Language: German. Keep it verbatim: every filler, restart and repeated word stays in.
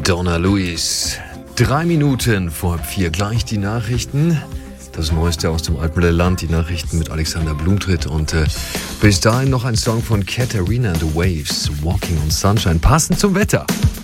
Donna Lewis. Drei Minuten vor vier gleich die Nachrichten. Das Neueste aus dem Altmüller Land, die Nachrichten mit Alexander Blumtritt. Und äh, bis dahin noch ein Song von Katarina and the Waves, Walking on Sunshine, passend zum Wetter.